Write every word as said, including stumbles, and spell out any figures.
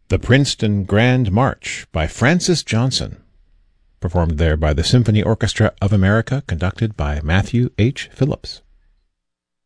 The Princeton Grand March by Francis Johnson, performed there by the Symphony Orchestra of America, conducted by Matthew H. Phillips.